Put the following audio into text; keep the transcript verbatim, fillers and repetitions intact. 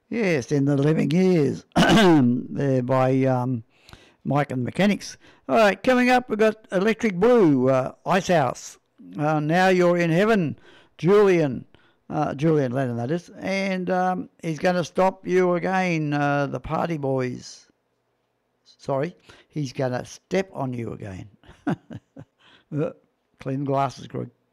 Yes, in the living years, there by um, Mike and the Mechanics. All right, coming up, we've got Electric Blue, uh, Ice House. Uh, now you're in heaven, Julian. Uh, Julian Lennon, that is. And um, he's going to stop you again, uh, the Party Boys. Sorry, he's going to step on you again. Uh, Clean glasses, Greg.